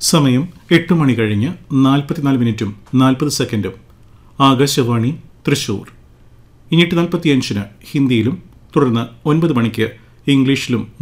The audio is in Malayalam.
സമയം 8 മണി കഴിഞ്ഞ് 44 മിനിറ്റും 40 സെക്കൻഡും. ആകാശവാണി തൃശൂർ. 45 ഹിന്ദിയിലും തുടർന്ന് 9 മണിക്ക് ഇംഗ്ലീഷിലും